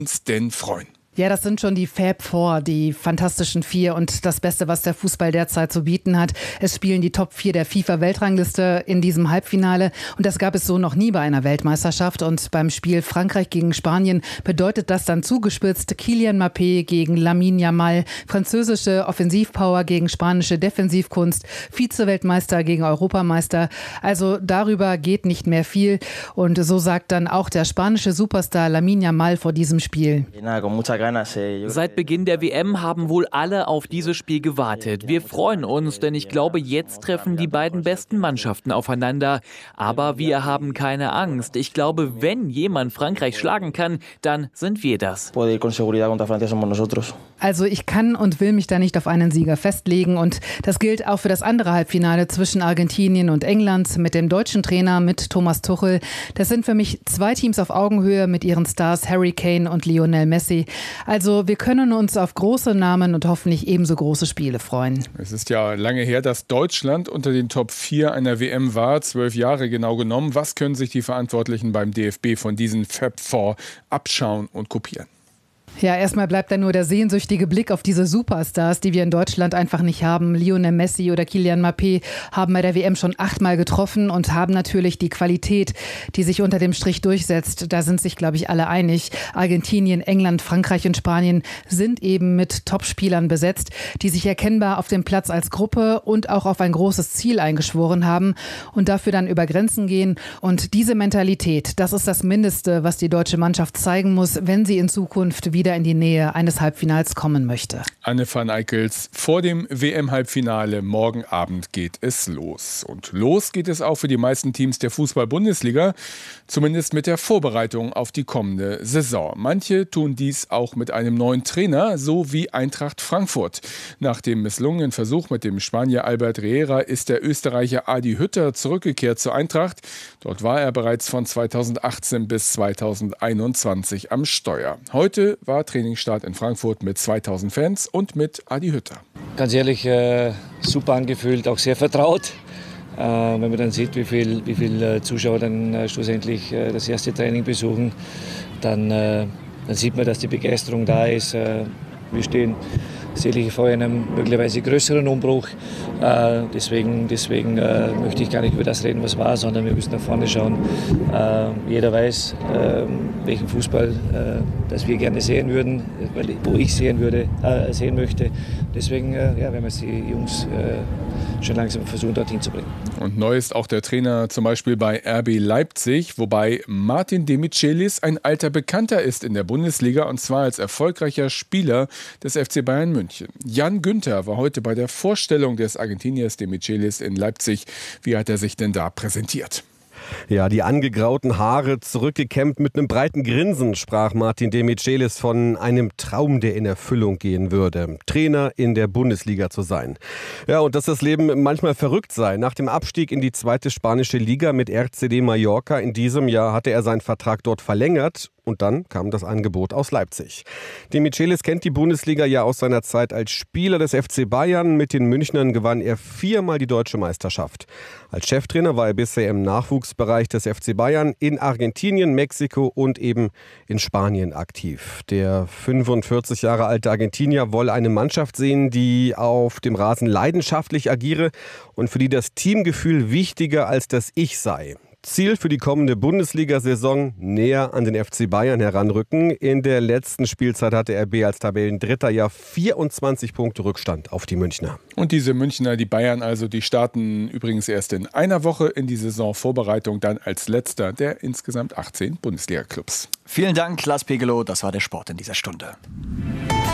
uns denn freuen? Ja, das sind schon die Fab Four, die Fantastischen Vier und das Beste, was der Fußball derzeit zu bieten hat. Es spielen die Top 4 der FIFA-Weltrangliste in diesem Halbfinale und das gab es so noch nie bei einer Weltmeisterschaft. Und beim Spiel Frankreich gegen Spanien bedeutet das dann zugespitzt Kylian Mbappé gegen Lamine Yamal, französische Offensivpower gegen spanische Defensivkunst, Vize-Weltmeister gegen Europameister. Also darüber geht nicht mehr viel und so sagt dann auch der spanische Superstar Lamine Yamal vor diesem Spiel. Seit Beginn der WM haben wohl alle auf dieses Spiel gewartet. Wir freuen uns, denn ich glaube, jetzt treffen die beiden besten Mannschaften aufeinander. Aber wir haben keine Angst. Ich glaube, wenn jemand Frankreich schlagen kann, dann sind wir das. Also ich kann und will mich da nicht auf einen Sieger festlegen und das gilt auch für das andere Halbfinale zwischen Argentinien und England mit dem deutschen Trainer, mit Thomas Tuchel. Das sind für mich zwei Teams auf Augenhöhe mit ihren Stars Harry Kane und Lionel Messi. Also wir können uns auf große Namen und hoffentlich ebenso große Spiele freuen. Es ist ja lange her, dass Deutschland unter den Top 4 einer WM war, 12 Jahre genau genommen. Was können sich die Verantwortlichen beim DFB von diesen Fab Four abschauen und kopieren? Ja, erstmal bleibt da nur der sehnsüchtige Blick auf diese Superstars, die wir in Deutschland einfach nicht haben. Lionel Messi oder Kylian Mbappé haben bei der WM schon 8-mal getroffen und haben natürlich die Qualität, die sich unter dem Strich durchsetzt. Da sind sich, glaube ich, alle einig. Argentinien, England, Frankreich und Spanien sind eben mit Topspielern besetzt, die sich erkennbar auf dem Platz als Gruppe und auch auf ein großes Ziel eingeschworen haben und dafür dann über Grenzen gehen. Und diese Mentalität, das ist das Mindeste, was die deutsche Mannschaft zeigen muss, wenn sie in Zukunft wieder in die Nähe eines Halbfinals kommen möchte. Anne van Eickels, vor dem WM-Halbfinale morgen Abend geht es los. Und los geht es auch für die meisten Teams der Fußball-Bundesliga, zumindest mit der Vorbereitung auf die kommende Saison. Manche tun dies auch mit einem neuen Trainer, so wie Eintracht Frankfurt. Nach dem misslungenen Versuch mit dem Spanier Albert Riera ist der Österreicher Adi Hütter zurückgekehrt zur Eintracht. Dort war er bereits von 2018 bis 2021 am Steuer. Heute war Trainingsstart in Frankfurt mit 2000 Fans und mit Adi Hütter. Ganz ehrlich, super angefühlt, auch sehr vertraut. Wenn man dann sieht, wie viel Zuschauer dann schlussendlich das erste Training besuchen, dann sieht man, dass die Begeisterung da ist. Wir stehen sicherlich vor einem möglicherweise größeren Umbruch. Deswegen möchte ich gar nicht über das reden, was war, sondern wir müssen nach vorne schauen. Jeder weiß, welchen Fußball das wir gerne sehen würden, wo ich sehen möchte. Deswegen werden wir die Jungs schon langsam versuchen, dorthin zu bringen. Und neu ist auch der Trainer zum Beispiel bei RB Leipzig, wobei Martin Demichelis ein alter Bekannter ist in der Bundesliga und zwar als erfolgreicher Spieler des FC Bayern München. Jan Günther war heute bei der Vorstellung des Argentiniers Demichelis in Leipzig. Wie hat er sich denn da präsentiert? Ja, die angegrauten Haare zurückgekämmt mit einem breiten Grinsen sprach Martin Demichelis von einem Traum, der in Erfüllung gehen würde, Trainer in der Bundesliga zu sein. Ja, und dass das Leben manchmal verrückt sei. Nach dem Abstieg in die zweite spanische Liga mit RCD Mallorca in diesem Jahr hatte er seinen Vertrag dort verlängert. Und dann kam das Angebot aus Leipzig. Demichelis kennt die Bundesliga ja aus seiner Zeit als Spieler des FC Bayern. Mit den Münchnern gewann er 4-mal die deutsche Meisterschaft. Als Cheftrainer war er bisher im Nachwuchsbereich des FC Bayern in Argentinien, Mexiko und eben in Spanien aktiv. Der 45 Jahre alte Argentinier wolle eine Mannschaft sehen, die auf dem Rasen leidenschaftlich agiere und für die das Teamgefühl wichtiger als das Ich sei. Ziel für die kommende Bundesliga-Saison: näher an den FC Bayern heranrücken. In der letzten Spielzeit hatte RB als Tabellendritter ja 24 Punkte Rückstand auf die Münchner. Und diese Münchner, die Bayern also, die starten übrigens erst in einer Woche in die Saisonvorbereitung, dann als letzter der insgesamt 18 Bundesliga-Clubs. Vielen Dank, Lars Pegelow. Das war der Sport in dieser Stunde.